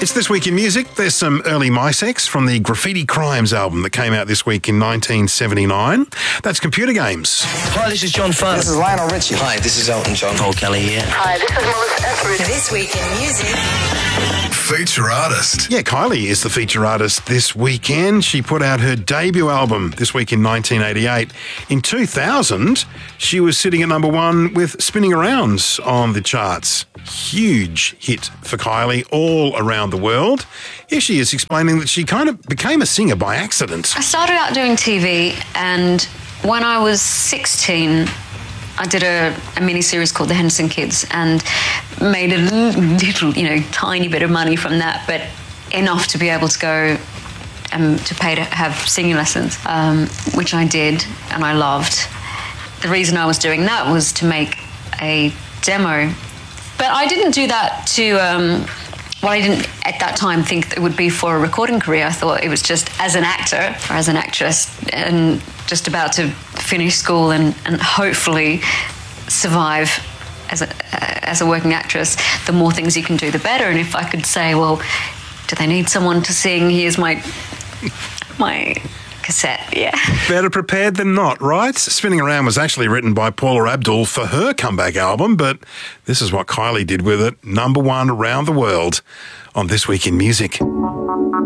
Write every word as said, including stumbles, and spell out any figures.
It's This Week in Music. There's some early MySex from the Graffiti Crimes album that came out this week in nineteen seventy-nine. That's Computer Games. Hi, this is John Farr. This is Lionel Richie. Hi, this is Elton John. Paul Kelly here. Hi, this is Melissa Etheridge. This Week in Music. Feature artist. Yeah, Kylie is the feature artist this weekend. She put out her debut album this week in nineteen eighty-eight. In two thousand, she was sitting at number one with Spinning Around on the charts. Huge hit for Kylie all around the world. Here she is explaining that she kind of became a singer by accident. I started out doing T V, and when I was sixteen, I did a, a mini-series called The Henderson Kids and made a little, you know, tiny bit of money from that, but enough to be able to go um, to pay to have singing lessons, um, which I did and I loved. The reason I was doing that was to make a demo. But I didn't do that to, um, well, I didn't at that time think that it would be for a recording career. I thought it was just as an actor or as an actress and just about to finish school and, and hopefully survive as a, as a working actress. The more things you can do, the better. And if I could say, well, do they need someone to sing? Here's my my cassette, yeah. Better prepared than not, right? Spinning Around was actually written by Paula Abdul for her comeback album, but this is what Kylie did with it. Number one around the world on This Week in Music.